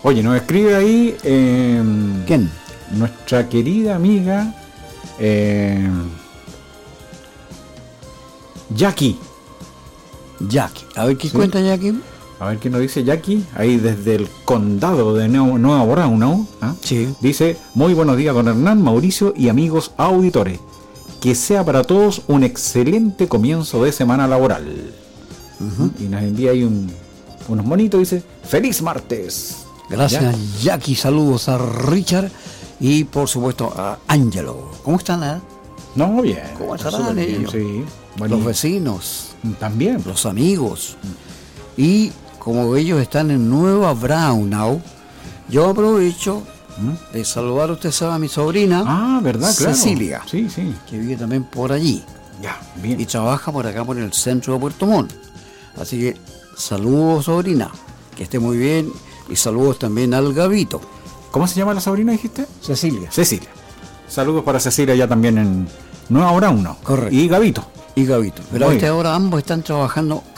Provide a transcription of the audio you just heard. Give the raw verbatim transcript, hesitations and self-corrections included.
Oye, nos escribe ahí eh, ¿Quién? nuestra querida amiga eh, Jackie. Jackie. A ver qué Sí. cuenta Jackie. A ver qué nos dice Jackie, ahí desde el condado de Nue- Nueva Braunau. ¿Ah? Sí. Dice, muy buenos días don Hernán, Mauricio y amigos auditores. Que sea para todos un excelente comienzo de semana laboral. Uh-huh. Y nos envía ahí un, unos monitos, dice, ¡feliz martes! Gracias, ¿Ya? Jackie. Saludos a Richard y por supuesto a Angelo. ¿Cómo están? Eh? No, bien. ¿Cómo está estarán súper bien, ellos? sí. Los Buenísimo. vecinos, También. los amigos. Y como ellos están en Nueva Braunau, yo aprovecho ¿Mm? de saludar, usted sabe, a mi sobrina, Ah, ¿verdad? Claro. Cecilia, Sí, sí. que vive también por allí Ya, bien. y trabaja por acá, por el centro de Puerto Montt. Así que saludos, sobrina, que esté muy bien, y saludos también al Gavito. ¿Cómo se llama la sobrina, dijiste? Cecilia. Cecilia. Saludos para Cecilia ya también en Nueva Braunau. Correcto. Y Gavito. Y Gavito. Pero a Muy esta bien. hora ambos están trabajando